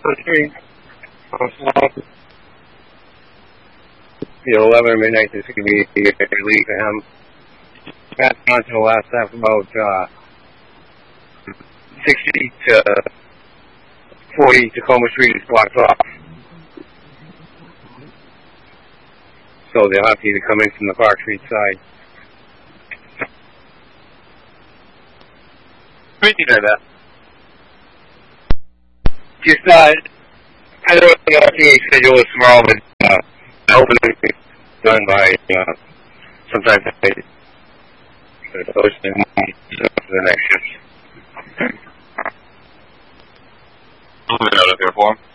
Street. You know, 11 midnight is going to be leave for him. That's on to the last half about 60 to 40 Tacoma Street is blocked off. So they'll have to either come in from the Park Street side. What do you know that? Just, I don't know if the schedule is tomorrow, but opening is done by, sometimes they post in the next shift. I'll put it out up here for him.